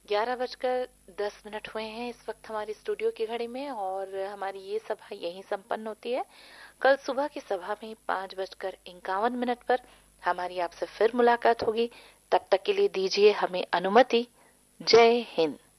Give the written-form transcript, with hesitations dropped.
11:10 हुए हैं इस वक्त हमारी स्टूडियो की घड़ी में, और हमारी ये सभा यहीं संपन्न होती है। कल सुबह की सभा में 5:51 पर हमारी आपसे फिर मुलाकात होगी। तब तक के लिए दीजिए हमें अनुमति। जय हिंद।